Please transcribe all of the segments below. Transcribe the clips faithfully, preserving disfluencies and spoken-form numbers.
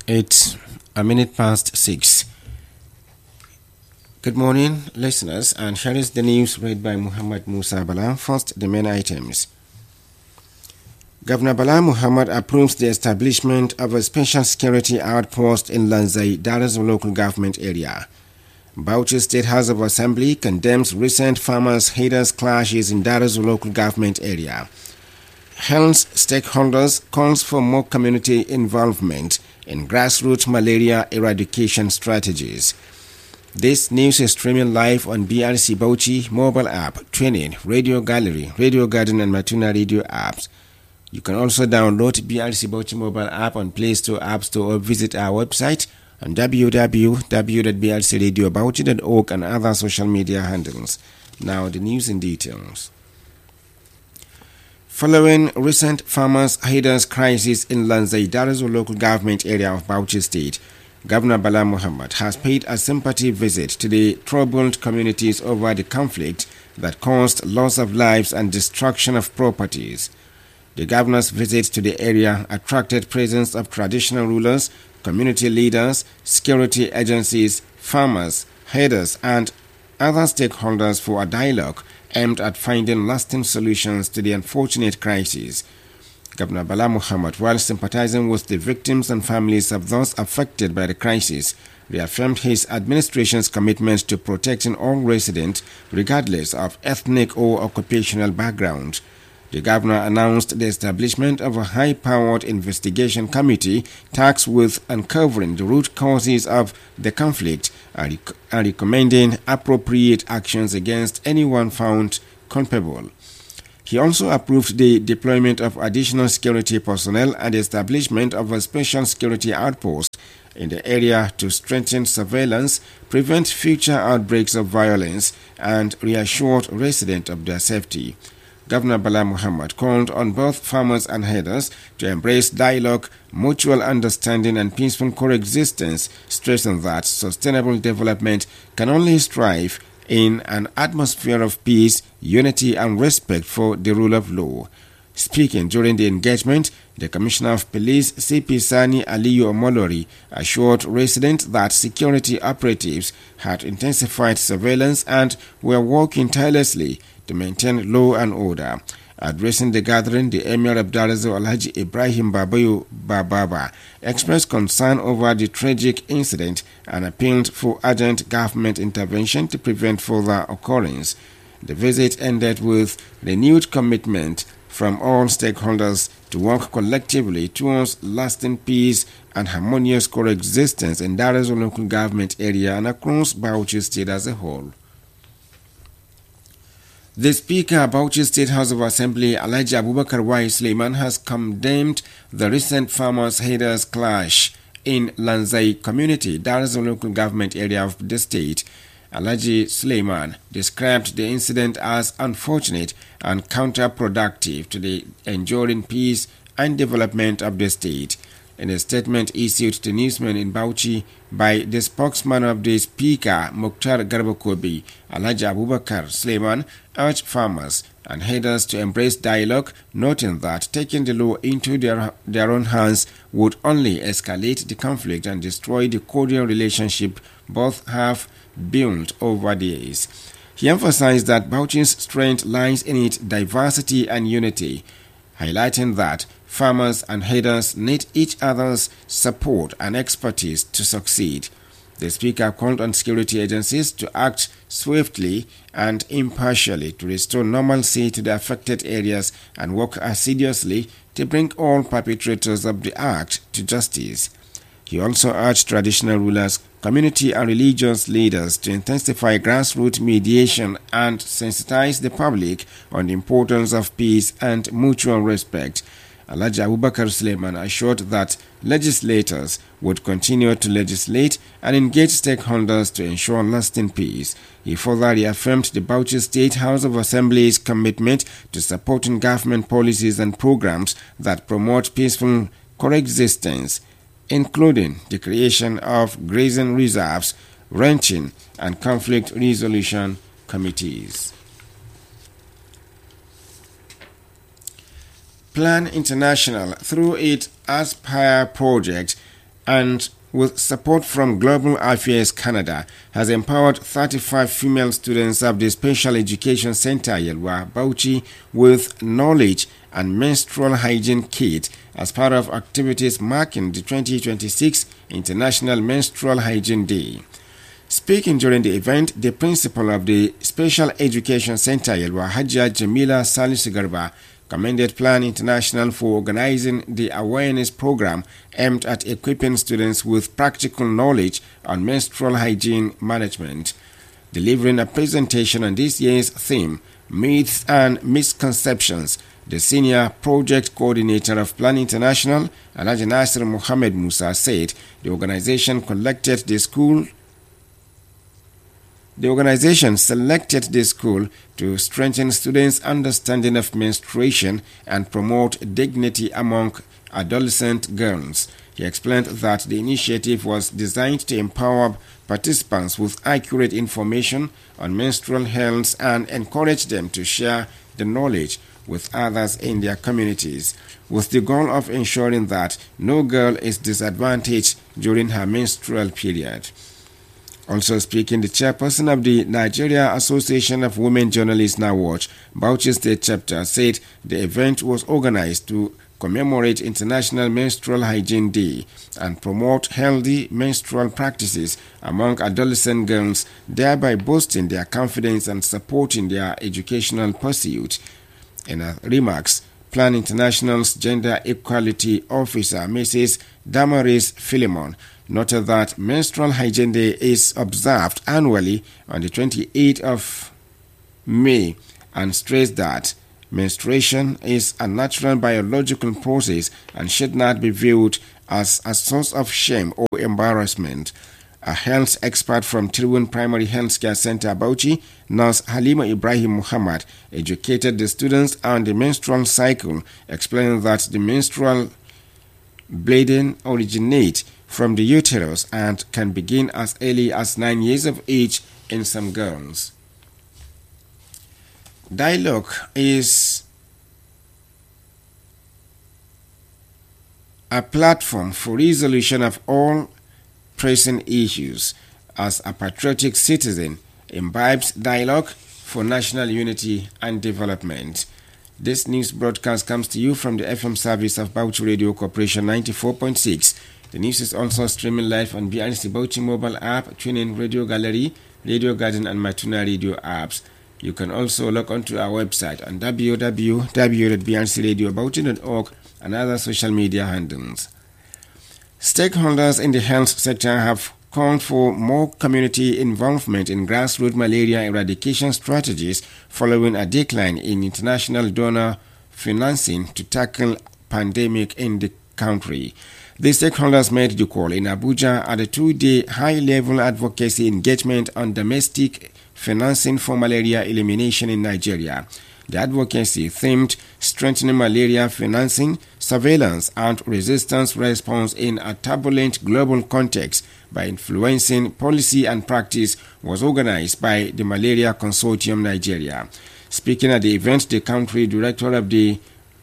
It's a minute past six. Good morning, listeners, and here is the news read by Muhammad Musa Bala. First, the main items. Governor Bala Muhammad approves the establishment of a special security outpost in Lanzai, Dar es Salaam local government area. Bauchi State House of Assembly condemns recent farmers-haters clashes in Dar es Salaam local government area. Health stakeholders calls for more community involvement in grassroots malaria eradication strategies. This news is streaming live on B R C Bauchi mobile app, TuneIn, Radio Gallery, Radio Garden and Matuna Radio apps. You can also download B R C Bauchi mobile app on Play Store, App Store, or visit our website on w w w dot b r c radio bauchi dot org and other social media handles. Now the news in details. Following recent farmers-haters crisis in Lanzai, Dar es Salaam local government area of Bauchi State, Governor Bala Muhammad has paid a sympathy visit to the troubled communities over the conflict that caused loss of lives and destruction of properties. The governor's visit to the area attracted presence of traditional rulers, community leaders, security agencies, farmers, herders, and other stakeholders for a dialogue aimed at finding lasting solutions to the unfortunate crisis. Governor Bala Muhammad, while sympathizing with the victims and families of those affected by the crisis, reaffirmed his administration's commitment to protecting all residents regardless of ethnic or occupational background. The governor announced the establishment of a high-powered investigation committee tasked with uncovering the root causes of the conflict and recommending appropriate actions against anyone found culpable. He also approved the deployment of additional security personnel and the establishment of a special security outpost in the area to strengthen surveillance, prevent future outbreaks of violence, and reassure residents of their safety. Governor Bala Muhammad called on both farmers and herders to embrace dialogue, mutual understanding, and peaceful coexistence, stressing that sustainable development can only strive in an atmosphere of peace, unity, and respect for the rule of law. Speaking during the engagement, the Commissioner of Police, C P Sani Aliyu Omolori, assured residents that security operatives had intensified surveillance and were working tirelessly to maintain law and order. Addressing the gathering, the Emir of Dar es Salaam, Alhaji Ibrahim Babayu Bababa, expressed concern over the tragic incident and appealed for urgent government intervention to prevent further occurrence. The visit ended with renewed commitment from all stakeholders to work collectively towards lasting peace and harmonious coexistence in Dar es Salaam local government area and across Bauchi State as a whole. The Speaker of Bauchi State House of Assembly, Alhaji Abubakar Y. Suleiman, has condemned the recent farmers-haters clash in Lanzai community, Dar es Salaam local government area of the state. Alhaji Suleiman described the incident as unfortunate and counterproductive to the enduring peace and development of the state. In a statement issued to newsmen in Bauchi by the spokesman of the Speaker, Mukhtar Garbakobi, Alhaji Abubakar Suleiman urged farmers and herders to embrace dialogue, noting that taking the law into their, their own hands would only escalate the conflict and destroy the cordial relationship both have built over the years. He emphasized that Bauchi's strength lies in its diversity and unity, highlighting that farmers and herders need each other's support and expertise to succeed. The Speaker called on security agencies to act swiftly and impartially to restore normalcy to the affected areas and work assiduously to bring all perpetrators of the act to justice. He also urged traditional rulers, community and religious leaders to intensify grassroots mediation and sensitize the public on the importance of peace and mutual respect. Alhaji Abubakar Suleiman assured that legislators would continue to legislate and engage stakeholders to ensure lasting peace. He further reaffirmed the Bauchi State House of Assembly's commitment to supporting government policies and programs that promote peaceful coexistence, including the creation of grazing reserves, ranching, and conflict resolution committees. Plan International, through its Aspire project, and with support from Global Affairs Canada, has empowered thirty-five female students of the Special Education Center Yelwa, Bauchi with knowledge and menstrual hygiene kit as part of activities marking the twenty twenty-six International Menstrual Hygiene Day. Speaking during the event, the principal of the Special Education Center Yelwa, Hajia Jamila Salisu Garba, commended Plan International for organizing the awareness program aimed at equipping students with practical knowledge on menstrual hygiene management. Delivering a presentation on this year's theme, Myths and Misconceptions, the senior project coordinator of Plan International, Alhaji Nasir Muhammad Musa, said the organization collected the school The organization selected the school to strengthen students' understanding of menstruation and promote dignity among adolescent girls. He explained that the initiative was designed to empower participants with accurate information on menstrual health and encourage them to share the knowledge with others in their communities, with the goal of ensuring that no girl is disadvantaged during her menstrual period. Also speaking, the chairperson of the Nigeria Association of Women Journalists Now Watch, Bauchi State Chapter, said the event was organized to commemorate International Menstrual Hygiene Day and promote healthy menstrual practices among adolescent girls, thereby boosting their confidence and supporting their educational pursuit. In her remarks, Plan International's Gender Equality Officer, Missus Damaris Philemon, noted that Menstrual Hygiene Day is observed annually on the twenty-eighth of May and stressed that menstruation is a natural biological process and should not be viewed as a source of shame or embarrassment. A health expert from Tribune Primary Health Care Center, Bauchi, Nurse Halima Ibrahim Muhammad, educated the students on the menstrual cycle, explaining that the menstrual bleeding originates from the uterus and can begin as early as nine years of age in some girls. Dialogue is a platform for resolution of all pressing issues. As a patriotic citizen, imbibes dialogue for national unity and development. This news broadcast comes to you from the F M service of Bauchi Radio Corporation ninety-four point six. The news is also streaming live on B R C Bauchi mobile app, TuneIn Radio Gallery, Radio Garden and Matuna Radio apps. You can also log on to our website on w w w dot b r c radio bauchi dot org and other social media handles. Stakeholders in the health sector have called for more community involvement in grassroots malaria eradication strategies following a decline in international donor financing to tackle pandemic in the country. The stakeholders made the call in Abuja at a two-day high-level advocacy engagement on domestic financing for malaria elimination in Nigeria. The advocacy themed strengthening malaria financing, surveillance and resistance response in a turbulent global context by influencing policy and practice was organized by the Malaria Consortium Nigeria. Speaking at the event, the country director of the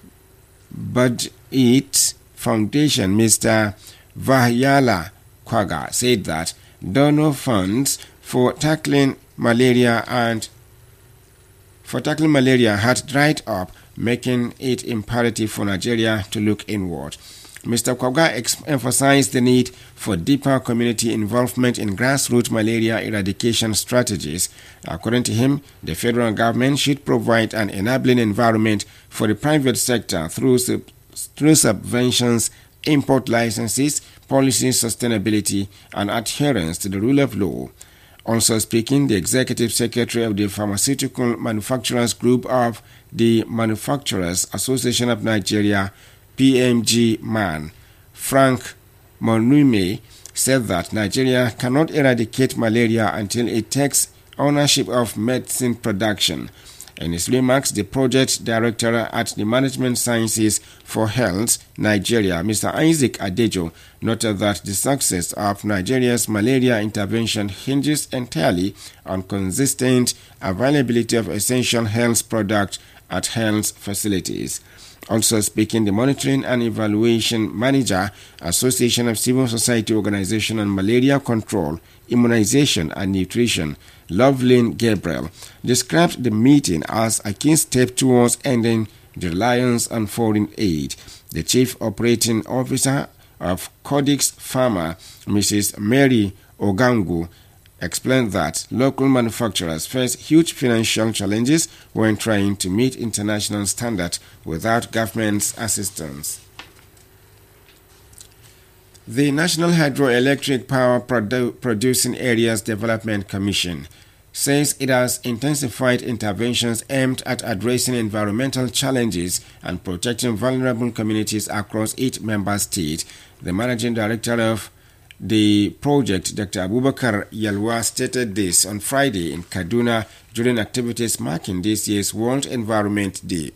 Bud-It Foundation, Mister Vahyala Kwaga, said that donor funds for tackling malaria and for tackling malaria had dried up, making it imperative for Nigeria to look inward. Mister Kwaga ex- emphasized the need for deeper community involvement in grassroots malaria eradication strategies. According to him, the federal government should provide an enabling environment for the private sector through sub- through subventions, import licenses, policy sustainability, and adherence to the rule of law. Also speaking, the executive secretary of the Pharmaceutical Manufacturers Group of the Manufacturers Association of Nigeria, P M G M A N, Frank Monume, said that Nigeria cannot eradicate malaria until it takes ownership of medicine production. In his remarks, the project director at the Management Sciences for Health, Nigeria, Mister Isaac Adejo, noted that the success of Nigeria's malaria intervention hinges entirely on consistent availability of essential health products at health facilities. Also speaking, the Monitoring and Evaluation Manager, Association of Civil Society Organization on Malaria Control, Immunization and Nutrition, Lovelyn Gabriel, described the meeting as a key step towards ending the reliance on foreign aid. The Chief Operating Officer of Codex Pharma, Missus Mary Ogangu, explained that local manufacturers face huge financial challenges when trying to meet international standards without government's assistance. The National Hydroelectric Power Produ- Producing Areas Development Commission says it has intensified interventions aimed at addressing environmental challenges and protecting vulnerable communities across each member state. The managing director of the project, Doctor Abubakar Yalwa, stated this on Friday in Kaduna during activities marking this year's World Environment Day.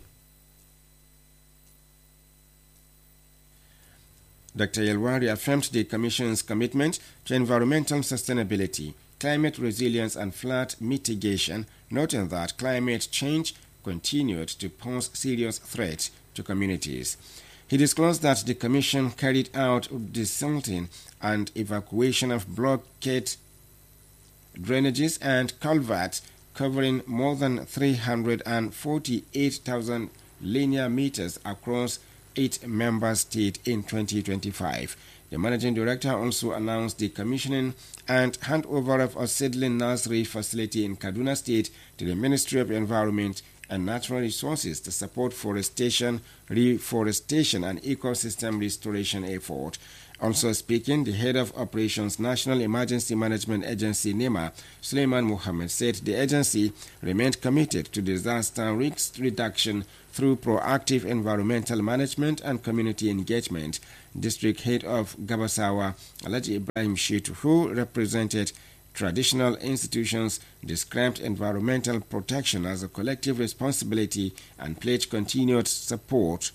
Doctor Yalwa reaffirmed the Commission's commitment to environmental sustainability, climate resilience and flood mitigation, noting that climate change continued to pose serious threats to communities. He disclosed that the Commission carried out desilting and evacuation of blockade drainages and culverts covering more than three hundred forty-eight thousand linear meters across eight member states in twenty twenty-five. The managing director also announced the commissioning and handover of a seedling nursery facility in Kaduna State to the Ministry of Environment and Natural Resources to support forestation, reforestation, and ecosystem restoration effort. Also speaking, the head of Operations National Emergency Management Agency NEMA, Suleiman Mohammed, said the agency remained committed to disaster risk reduction through proactive environmental management and community engagement. District Head of Gabasawa, Alhaji Ibrahim Shitu, who represented traditional institutions, described environmental protection as a collective responsibility and pledged continued support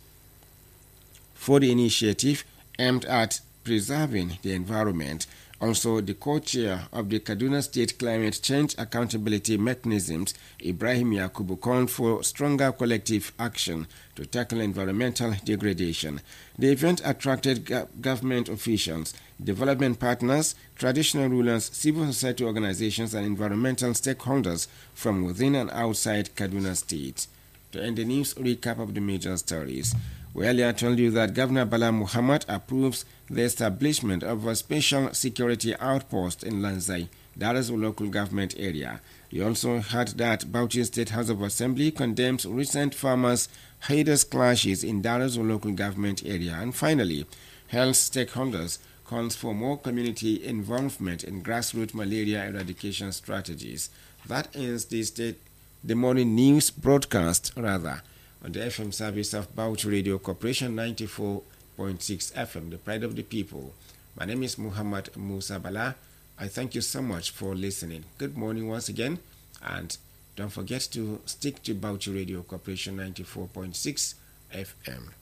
for the initiative aimed at preserving the environment. Also, the co-chair of the Kaduna State Climate Change Accountability Mechanisms, Ibrahim Yakubu, called for stronger collective action to tackle environmental degradation. The event attracted go- government officials, development partners, traditional rulers, civil society organizations, and environmental stakeholders from within and outside Kaduna State. To end the news, recap of the major stories. We earlier told you that Governor Bala Muhammad approves the establishment of a special security outpost in Lanzai, Darazo local government area. You also heard that Bauchi State House of Assembly condemns recent farmers' herders clashes in Darazo local government area. And finally, health stakeholders calls for more community involvement in grassroots malaria eradication strategies. That ends the state, the morning news broadcast, rather, on the F M service of Bauchi Radio Corporation ninety-four point six F M, the pride of the people. My name is Muhammad Musa Bala. I thank you so much for listening. Good morning once again, and don't forget to stick to Bauchi Radio Corporation ninety-four point six F M.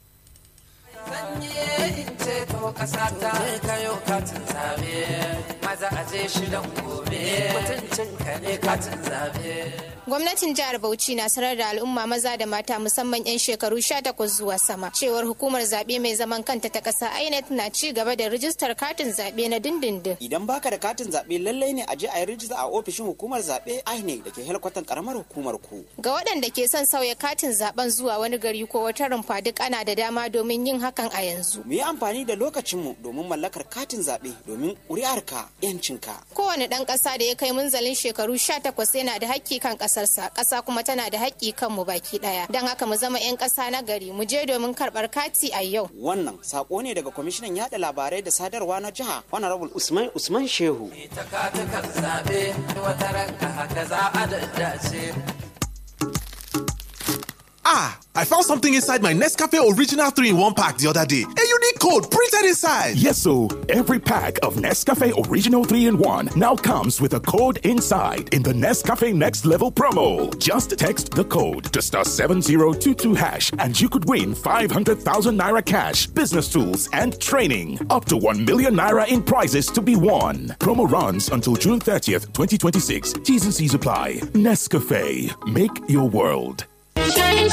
Gwamnatin jihar Bauchi na sanar da al'umma maza da mata musamman 'yan shekaru sha takwas zuwa sama cewar hukumar zaɓe mai zaman kanta ta ƙasa I N E C na ci gaba da rijistar katin zaɓe na dindindin. Idan baka da katin zaɓe lallai ne a je a yi rijista a ofishin hukumar zaɓe I N E C da ke helkwatan karamar hukumar ku. Ga waɗanda ke son sauya katin zaɓen zuwa wani gari ko wata rumfa duk ana da dama domin yin hakan a yanzu. Mu yi amfani da lokacinmu domin mallakar katin zaɓe domin ƙuri'arka 'yancinka. Kowane ɗan ƙasa da ya kai munzalin shekaru sha takwas yana da haƙƙi kan ƙasarsa, ƙasa kuma tana da haƙƙi kan mu baki ɗaya. Don haka mu zama 'yan ƙasa na gari, mu je domin karɓar kati a yau. Wannan sako ne daga kwamishinan yaɗa labarai da sadarwa na jiha Honorable Usman Usman Shehu. Ita katukan zaɓe wata ranka haka za a daddace. Ah, I found something inside my Nescafe Original three in one pack the other day. A unique code printed inside. Yes, so every pack of Nescafe Original three in one now comes with a code inside in the Nescafe Next Level promo. Just text the code to star seven zero two two hash and you could win five hundred thousand naira cash, business tools, and training. Up to one million naira in prizes to be won. Promo runs until June thirtieth, twenty twenty-six. T's and C's apply. Nescafe. Make your world.